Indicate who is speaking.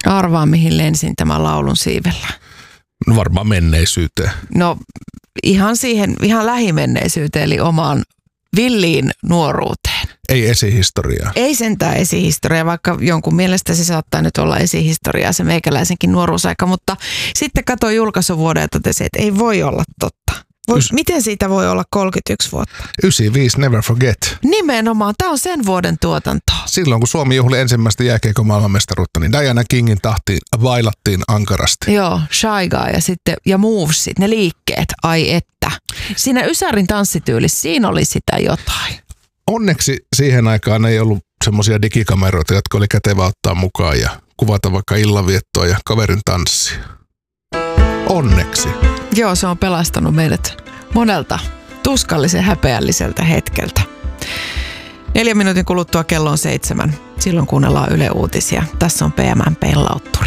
Speaker 1: Arvaa, mihin lensin tämän laulun siivellä.
Speaker 2: No varmaan menneisyyteen.
Speaker 1: No ihan lähimenneisyyteen, eli omaan villiin nuoruuteen.
Speaker 2: Ei esihistoriaa.
Speaker 1: Ei sentään esihistoriaa, vaikka jonkun mielestä se saattaa nyt olla esihistoriaa, se meikäläisenkin nuoruusaika, mutta sitten katsoin julkaisuvuoden ja totesin, että ei voi olla totta. Miten siitä voi olla 31 vuotta?
Speaker 2: 95 Never Forget.
Speaker 1: Nimenomaan, tämä on sen vuoden tuotantoa.
Speaker 2: Silloin kun Suomi juhli ensimmäistä jääkiekon maailmanmestaruutta, niin Diana Kingin tahtiin vailattiin ankarasti.
Speaker 1: Joo, Shy Guy ja Movesit, ne liikkeet, ai että. Siinä Ysärin tanssityylissä, siinä oli sitä jotain.
Speaker 2: Onneksi siihen aikaan ei ollut semmoisia digikameroita, jotka oli kätevä ottaa mukaan ja kuvata vaikka illanviettoa ja kaverin tanssia. Onneksi.
Speaker 1: Joo, se on pelastanut meidät monelta tuskallisen häpeälliseltä hetkeltä. 4 minuutin kuluttua kello on 7. Silloin kuunnellaan Yle Uutisia. Tässä on PMN Pellauttu.